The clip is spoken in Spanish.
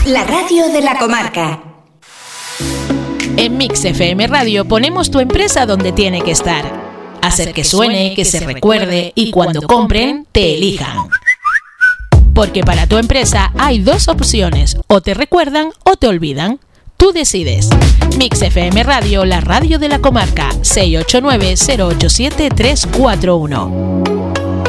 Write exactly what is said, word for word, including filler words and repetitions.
La radio de la comarca. En Mix F M Radio ponemos tu empresa donde tiene que estar. Hacer que suene, que se recuerde y cuando compren, te elijan. Porque para tu empresa hay dos opciones, o te recuerdan o te olvidan. Tú decides. Mix F M Radio, la radio de la comarca, seis ocho nueve, cero ocho siete, tres cuatro uno.